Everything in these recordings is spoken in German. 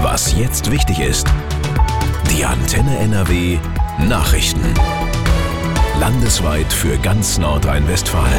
Was jetzt wichtig ist. Die Antenne NRW Nachrichten. Landesweit für ganz Nordrhein-Westfalen.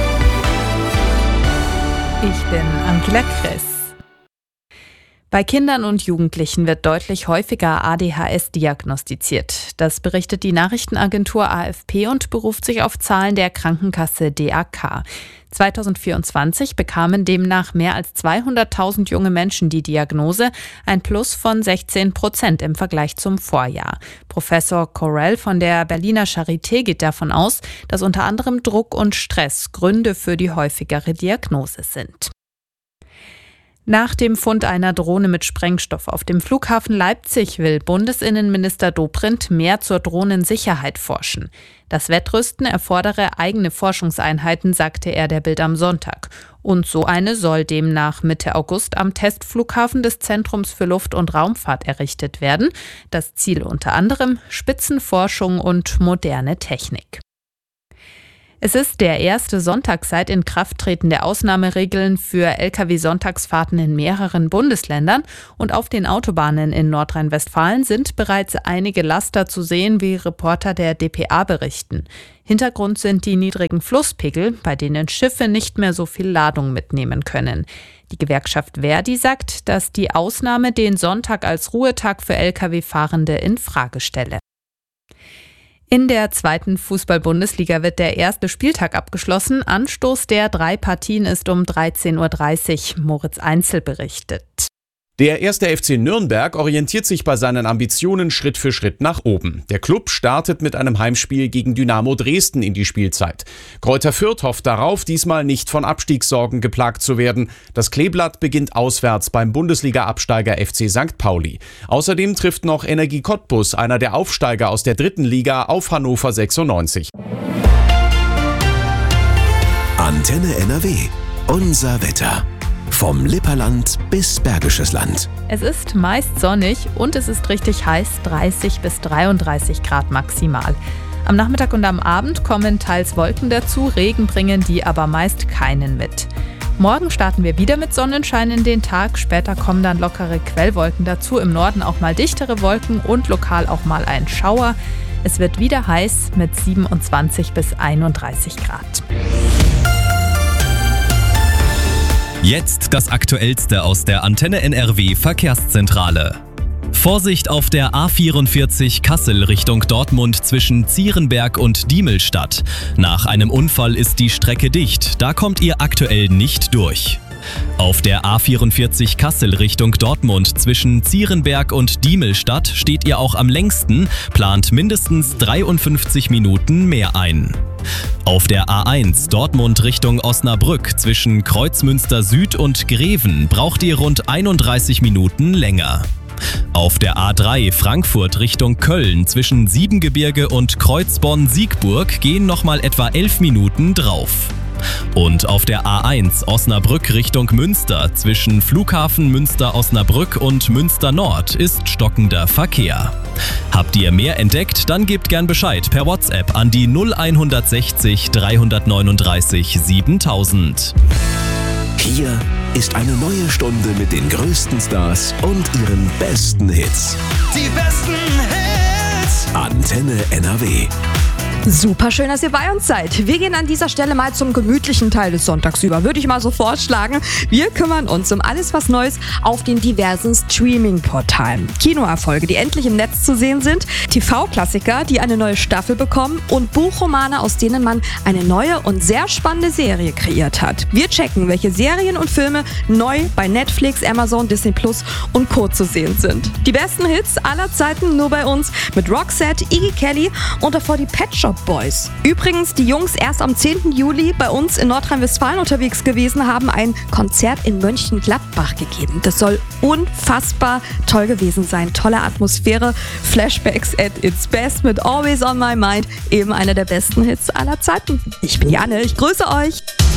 Ich bin Angela Kress. Bei Kindern und Jugendlichen wird deutlich häufiger ADHS diagnostiziert. Das berichtet die Nachrichtenagentur AFP und beruft sich auf Zahlen der Krankenkasse DAK. 2024 bekamen demnach mehr als 200.000 junge Menschen die Diagnose, ein Plus von 16% im Vergleich zum Vorjahr. Professor Corell von der Berliner Charité geht davon aus, dass unter anderem Druck und Stress Gründe für die häufigere Diagnose sind. Nach dem Fund einer Drohne mit Sprengstoff auf dem Flughafen Leipzig will Bundesinnenminister Dobrindt mehr zur Drohnensicherheit forschen. Das Wettrüsten erfordere eigene Forschungseinheiten, sagte er der Bild am Sonntag. Und so eine soll demnach Mitte August am Testflughafen des Zentrums für Luft- und Raumfahrt errichtet werden. Das Ziel unter anderem Spitzenforschung und moderne Technik. Es ist der erste Sonntag seit Inkrafttreten der Ausnahmeregeln für Lkw-Sonntagsfahrten in mehreren Bundesländern und auf den Autobahnen in Nordrhein-Westfalen sind bereits einige Laster zu sehen, wie Reporter der dpa berichten. Hintergrund sind die niedrigen Flusspegel, bei denen Schiffe nicht mehr so viel Ladung mitnehmen können. Die Gewerkschaft Verdi sagt, dass die Ausnahme den Sonntag als Ruhetag für Lkw-Fahrende in Frage stelle. In der zweiten Fußball-Bundesliga wird der erste Spieltag abgeschlossen. Anstoß der 3 Partien ist um 13.30 Uhr. Moritz Einzel berichtet. Der 1. FC Nürnberg orientiert sich bei seinen Ambitionen Schritt für Schritt nach oben. Der Klub startet mit einem Heimspiel gegen Dynamo Dresden in die Spielzeit. Greuther Fürth hofft darauf, diesmal nicht von Abstiegssorgen geplagt zu werden. Das Kleeblatt beginnt auswärts beim Bundesliga-Absteiger FC St. Pauli. Außerdem trifft noch Energie Cottbus, einer der Aufsteiger aus der 3. Liga, auf Hannover 96. Antenne NRW. Unser Wetter. Vom Lipperland bis Bergisches Land. Es ist meist sonnig und es ist richtig heiß, 30 bis 33 Grad maximal. Am Nachmittag und am Abend kommen teils Wolken dazu, Regen bringen die aber meist keinen mit. Morgen starten wir wieder mit Sonnenschein in den Tag, später kommen dann lockere Quellwolken dazu, im Norden auch mal dichtere Wolken und lokal auch mal ein Schauer. Es wird wieder heiß mit 27 bis 31 Grad. Jetzt das Aktuellste aus der Antenne NRW Verkehrszentrale. Vorsicht auf der A44 Kassel Richtung Dortmund zwischen Zierenberg und Diemelstadt. Nach einem Unfall ist die Strecke dicht, da kommt ihr aktuell nicht durch. Auf der A44 Kassel Richtung Dortmund zwischen Zierenberg und Diemelstadt steht ihr auch am längsten, plant mindestens 53 Minuten mehr ein. Auf der A1 Dortmund Richtung Osnabrück zwischen Kreuzmünster Süd und Greven braucht ihr rund 31 Minuten länger. Auf der A3 Frankfurt Richtung Köln zwischen Siebengebirge und Kreuzborn-Siegburg gehen nochmal etwa 11 Minuten drauf. Und auf der A1 Osnabrück Richtung Münster zwischen Flughafen Münster-Osnabrück und Münster Nord ist stockender Verkehr. Habt ihr mehr entdeckt, dann gebt gern Bescheid per WhatsApp an die 0160 339 7000. Hier ist eine neue Stunde mit den größten Stars und ihren besten Hits. Die besten Hits. Antenne NRW. Super schön, dass ihr bei uns seid. Wir gehen an dieser Stelle mal zum gemütlichen Teil des Sonntags über, würde ich mal so vorschlagen. Wir kümmern uns um alles, was Neues auf den diversen Streaming-Portalen. Kinoerfolge, die endlich im Netz zu sehen sind, TV-Klassiker, die eine neue Staffel bekommen und Buchromane, aus denen man eine neue und sehr spannende Serie kreiert hat. Wir checken, welche Serien und Filme neu bei Netflix, Amazon, Disney Plus und Co. zu sehen sind. Die besten Hits aller Zeiten nur bei uns mit Roxette, Iggy Kelly und davor die Pet Shop Boys. Übrigens, die Jungs erst am 10. Juli bei uns in Nordrhein-Westfalen unterwegs gewesen, haben ein Konzert in Mönchengladbach gegeben. Das soll unfassbar toll gewesen sein. Tolle Atmosphäre, Flashbacks at its best mit Always on my mind. Eben einer der besten Hits aller Zeiten. Ich bin Janne, ich grüße euch.